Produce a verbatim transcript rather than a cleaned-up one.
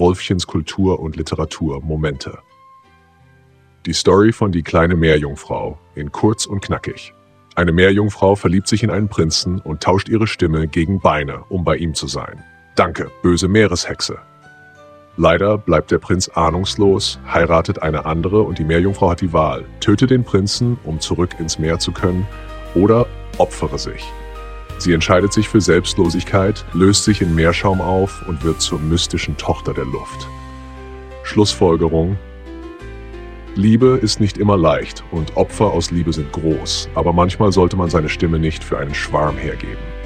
Wolfchens Kultur und Literatur Momente. Die Story von Die kleine Meerjungfrau in kurz und knackig. Eine Meerjungfrau verliebt sich in einen Prinzen und tauscht ihre Stimme gegen Beine, um bei ihm zu sein. Danke, böse Meereshexe. Leider bleibt der Prinz ahnungslos, heiratet eine andere und die Meerjungfrau hat die Wahl: töte den Prinzen, um zurück ins Meer zu können, oder opfere sich. Sie entscheidet sich für Selbstlosigkeit, löst sich in Meerschaum auf und wird zur mystischen Tochter der Luft. Schlussfolgerung: Liebe ist nicht immer leicht und Opfer aus Liebe sind groß, aber manchmal sollte man seine Stimme nicht für einen Schwarm hergeben.